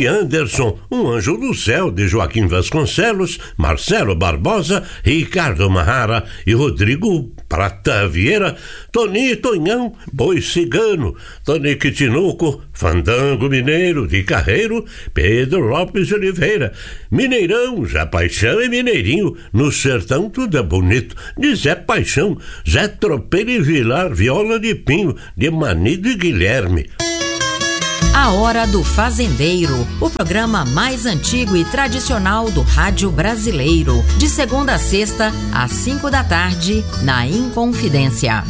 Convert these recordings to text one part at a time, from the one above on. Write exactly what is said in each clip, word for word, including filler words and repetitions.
de Anderson, um anjo do céu, de Joaquim Vasconcelos, Marcelo Barbosa, Ricardo Mahara e Rodrigo Prata Vieira, Toninho Tonhão, Boi Cigano, Tonique Tinuco, Fandango Mineiro de Carreiro, Pedro Lopes de Oliveira, Mineirão, Zé Paixão e Mineirinho, no sertão tudo é bonito, de Zé Paixão, Zé Tropeiro e Vilar, Viola de Pinho, de Manido e Guilherme. A Hora do Fazendeiro, o programa mais antigo e tradicional do rádio brasileiro, de segunda a sexta, às cinco da tarde, na Inconfidência.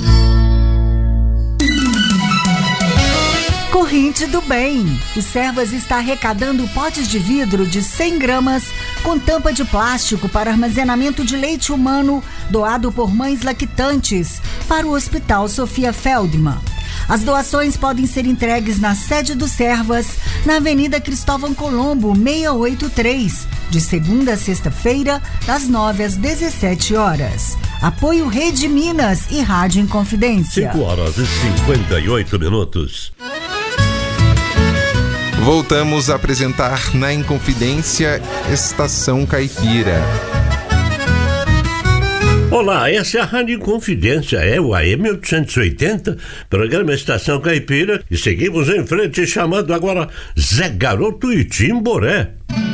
Corrente do Bem. O Servas está arrecadando potes de vidro de cem gramas com tampa de plástico para armazenamento de leite humano doado por mães lactantes para o Hospital Sofia Feldman. As doações podem ser entregues na sede do Servas, na Avenida Cristóvão Colombo, seiscentos e oitenta e três, de segunda a sexta-feira, das nove às dezessete horas. Apoio Rede Minas e Rádio Inconfidência. cinco horas e cinquenta e oito minutos. Voltamos a apresentar na Inconfidência Estação Caipira. Olá, essa é a Rádio Inconfidência, é o A M oitocentos e oitenta, programa Estação Caipira, e seguimos em frente chamando agora Zé Garoto e Timboré.